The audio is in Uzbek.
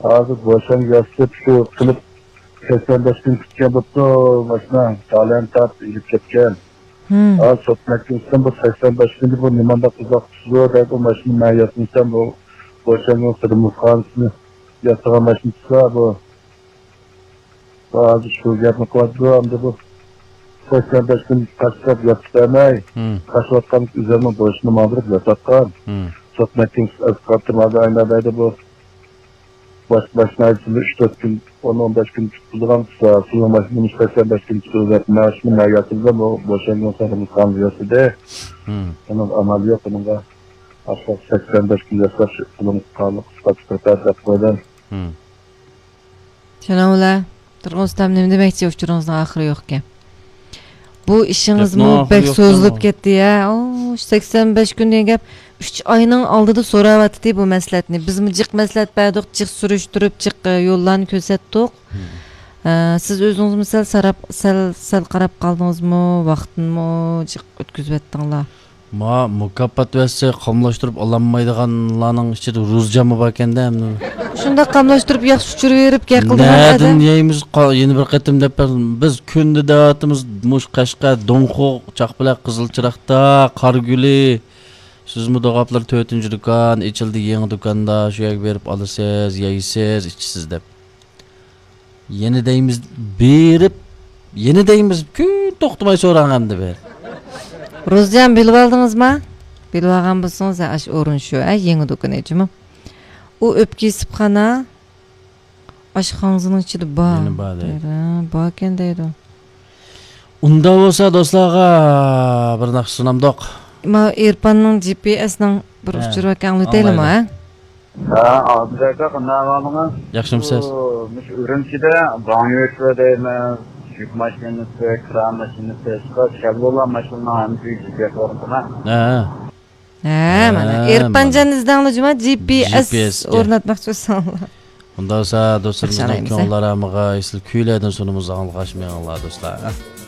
Hozir boşan yastık shu qilib 85 kun kutgan bo'lsa, mashina talant ilib ketgan. Az sotmakdan bu 85 kun bu nimanda uzoq tuzuyor deb mashina mayatnisan bu boşangan sırmız qansını yasagan mashinasi bu. Hozir shu gapni qilyapti, bu 85 kun tashlab yotibmay, qashotgan üzerine boşini mağdurib yotaqan. Sotmakdan azqatmada aynadaydı bu. Başına içinde 3-4 gün, 10-15 gün tutulduğun sonra maşının 85 gün tutulduğun maşının mayatında bu boşangan sırmız qansıyası de. Onun ameliyat onunla aşağı 85 gün yasaş bunun sağlık statüsü yapmadan. Şuna Turg'unustam nima demoqchi uchuringizning oxiri yo'q ekan. Bu ishingizmi bek so'zilib ketdi ya. 85 kun degan gap 3 oyning oldida so'rayapti bu maslahatni. Bizmi jiq maslahat berdik, jiq surishtirib, jiq yo'llarni ko'rsatdik. Siz o'zingiz sal qarab qoldingizmi, vaqtni jiq o'tkazib o'tdinglar. Mukofot verse qamlashtirib olanmaydiganlarning ichida Ruzjami bor ekanda. Shunda qamlashtirib yaxshi uchirib berib qildinglar. Neden yeyimiz yeni bir qatim deb biz kunda davatimiz mush Qashqa, Donxoq, Chaqbilaq, Qizilchiroqda, Qarguli. Sizmi do'g'aplar 4-do'kon, ichildi yangi do'konda shu yerga berib olasiz, yeysiz, ichsiz deb. Yeni deyimiz berib, yeni deyimiz kun to'xtamay so'raganda ber. Ruzjan bilib oldingizmi? Bilib olgan bo'lsangiz, ash o'rin shu, yangi do'kon echimi? U o'pkisibxona oshxonaning ichida bor. Bor ekan deydi. Unda bo'lsa do'stlarga bir narsa sunamdoq. Ma Erpanning GPS-ning bir uchur ekanini aytaylikmi, ha? Hozirda qanday bo'lgan? Yaxshimisiz? Biz Urumchida banyo o'tadaymiz. Yük maşinesi, kran maşinesi, şablola maşinesi hem büyük GPS var. Mana Erpanjanizdan juma GPS o'rnatmoqchi bo'lsanlar. Unda bo'lsa do'stlarimizning ko'ngillariga esli kuylardan sonimizni alg'ashmayinglar do'stlar.